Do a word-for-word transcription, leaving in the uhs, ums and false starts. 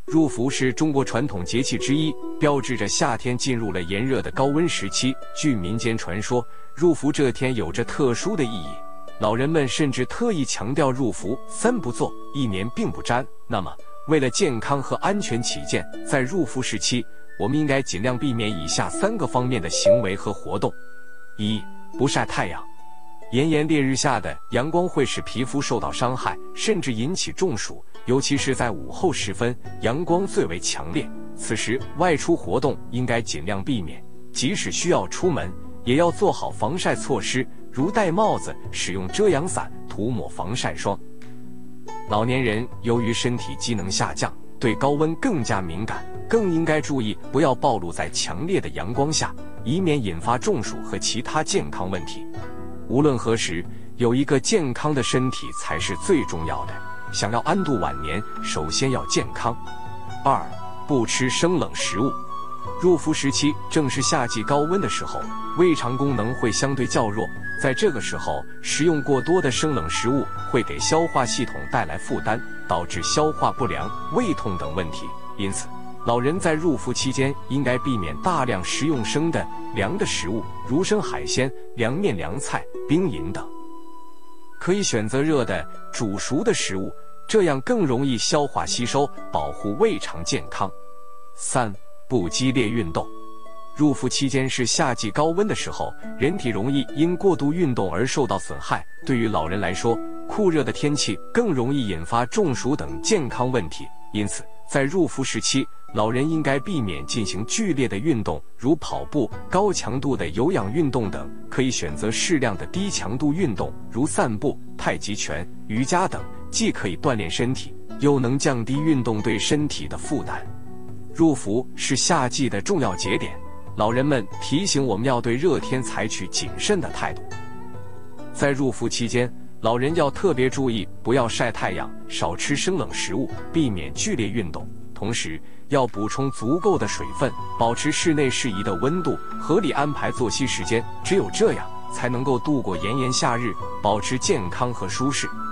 入伏是中国传统节气之一，标志着夏天进入了炎热的高温时期。据民间传说，入伏这天有着特殊的意义，老人们甚至特意强调入伏三不做，一年并不沾。那么，为了健康和安全起见，在入伏时期，我们应该尽量避免以下三个方面的行为和活动：一、不晒太阳。炎炎烈日下的阳光会使皮肤受到伤害，甚至引起中暑，尤其是在午后时分，阳光最为强烈。此时外出活动应该尽量避免，即使需要出门，也要做好防晒措施，如戴帽子、使用遮阳伞、涂抹防晒霜。老年人由于身体机能下降，对高温更加敏感，更应该注意不要暴露在强烈的阳光下，以免引发中暑和其他健康问题。无论何时，有一个健康的身体才是最重要的。想要安度晚年，首先要健康。二、不吃生冷食物。入伏时期正是夏季高温的时候，胃肠功能会相对较弱，在这个时候食用过多的生冷食物会给消化系统带来负担，导致消化不良、胃痛等问题。因此，老人在入伏期间应该避免大量食用生的、凉的食物，如生海鲜、凉面、凉菜、冰饮等。可以选择热的、煮熟的食物，这样更容易消化吸收，保护胃肠健康。三、不激烈运动。入伏期间是夏季高温的时候，人体容易因过度运动而受到损害。对于老人来说，酷热的天气更容易引发中暑等健康问题，因此在入伏时期，老人应该避免进行剧烈的运动，如跑步、高强度的有氧运动等，可以选择适量的低强度运动，如散步、太极拳、瑜伽等，既可以锻炼身体，又能降低运动对身体的负担。入伏是夏季的重要节点，老人们提醒我们要对热天采取谨慎的态度。在入伏期间，老人要特别注意不要晒太阳，少吃生冷食物，避免剧烈运动，同时要补充足够的水分，保持室内适宜的温度，合理安排作息时间，只有这样才能够度过炎炎夏日，保持健康和舒适。